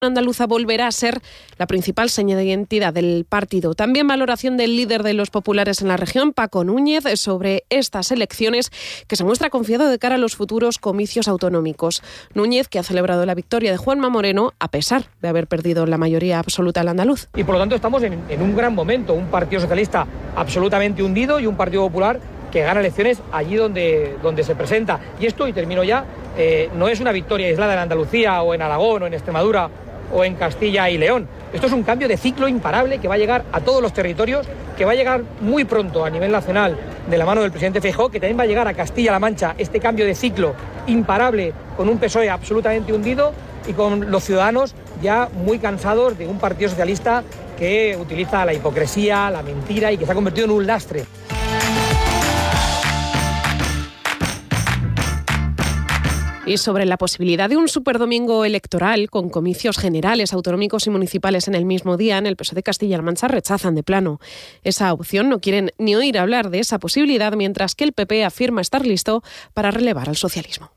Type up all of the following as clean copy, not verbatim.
andaluza volverá a ser la principal seña de identidad del partido. También valoración del líder de los populares en la región, Paco Núñez, sobre estas elecciones, que se muestra confiado de cara a los futuros comicios autonómicos. Núñez, que ha celebrado la victoria de Juanma Moreno, a pesar de haber perdido la mayoría absoluta al andaluz. Y por lo tanto estamos en un gran momento, un Partido Socialista absolutamente hundido y un Partido Popular que gana elecciones allí donde se presenta. Y esto, y termino ya, no es una victoria aislada en Andalucía o en Aragón o en Extremadura o en Castilla y León. Esto es un cambio de ciclo imparable que va a llegar a todos los territorios, que va a llegar muy pronto a nivel nacional de la mano del presidente Feijóo, que también va a llegar a Castilla-La Mancha, este cambio de ciclo imparable con un PSOE absolutamente hundido y con los ciudadanos ya muy cansados de un Partido Socialista que utiliza la hipocresía, la mentira y que se ha convertido en un lastre. Y sobre la posibilidad de un superdomingo electoral con comicios generales, autonómicos y municipales en el mismo día, en el PSOE de Castilla-La Mancha rechazan de plano esa opción. No quieren ni oír hablar de esa posibilidad, mientras que el PP afirma estar listo para relevar al socialismo.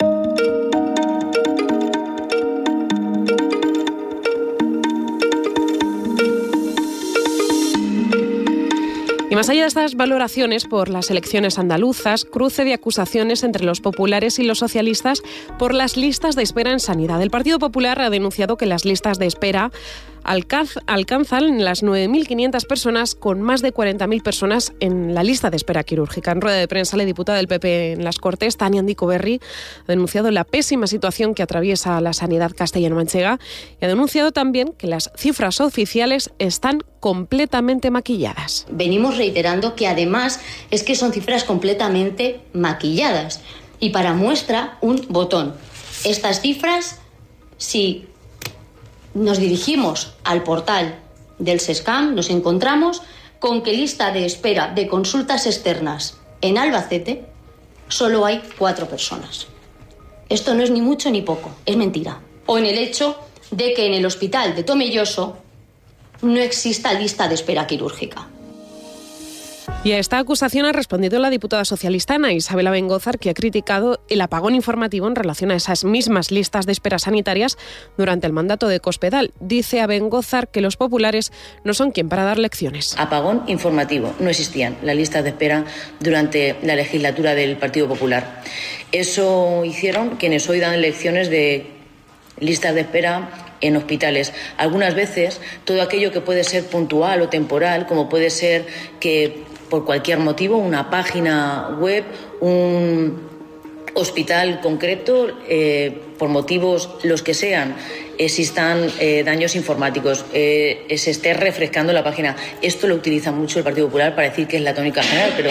Y más allá de estas valoraciones por las elecciones andaluzas, cruce de acusaciones entre los populares y los socialistas por las listas de espera en sanidad. El Partido Popular ha denunciado que las listas de espera alcanzan las 9.500 personas, con más de 40.000 personas en la lista de espera quirúrgica. En rueda de prensa, la diputada del PP en las Cortes, Tania Andicoberri, ha denunciado la pésima situación que atraviesa la sanidad castellano-manchega y ha denunciado también que las cifras oficiales están completamente maquilladas. Venimos reiterando que además es que son cifras completamente maquilladas. Y para muestra, un botón. Estas cifras, si nos dirigimos al portal del SESCAM, nos encontramos con que lista de espera de consultas externas en Albacete solo hay 4 personas. Esto no es ni mucho ni poco, es mentira. O en el hecho de que en el hospital de Tomelloso no exista lista de espera quirúrgica. Y a esta acusación ha respondido la diputada socialista Ana Isabel Abengózar, que ha criticado el apagón informativo en relación a esas mismas listas de espera sanitarias durante el mandato de Cospedal. Dice Abengózar que los populares no son quien para dar lecciones. Apagón informativo. No existían las listas de espera durante la legislatura del Partido Popular. Eso hicieron quienes hoy dan lecciones de listas de espera en hospitales. Algunas veces todo aquello que puede ser puntual o temporal, como puede ser que por cualquier motivo una página web, un hospital concreto, por motivos los que sean, existan daños informáticos, se esté refrescando la página. Esto lo utiliza mucho el Partido Popular para decir que es la tónica general, pero...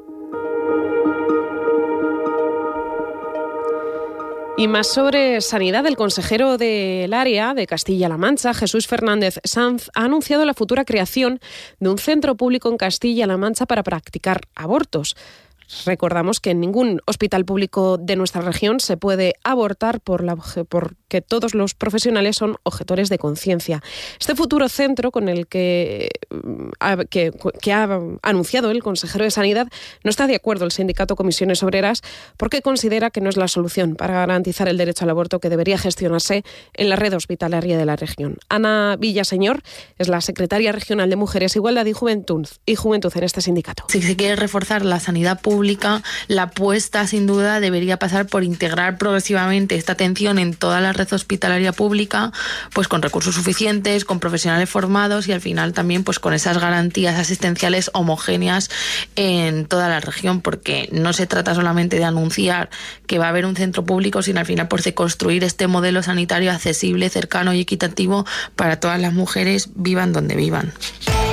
Y más sobre sanidad, el consejero del área de Castilla-La Mancha, Jesús Fernández Sanz, ha anunciado la futura creación de un centro público en Castilla-La Mancha para practicar abortos. Recordamos que en ningún hospital público de nuestra región se puede abortar porque todos los profesionales son objetores de conciencia. Este futuro centro con el que ha anunciado el consejero de Sanidad no está de acuerdo el sindicato Comisiones Obreras, porque considera que no es la solución para garantizar el derecho al aborto que debería gestionarse en la red hospitalaria de la región. Ana Villaseñor es la secretaria regional de Mujeres, Igualdad y Juventud en este sindicato. Si se quiere reforzar la sanidad pública, la apuesta sin duda debería pasar por integrar progresivamente esta atención en toda la red hospitalaria pública, pues con recursos suficientes, con profesionales formados y al final también pues con esas garantías asistenciales homogéneas en toda la región, porque no se trata solamente de anunciar que va a haber un centro público, sino al final pues de construir este modelo sanitario accesible, cercano y equitativo para todas las mujeres, vivan donde vivan.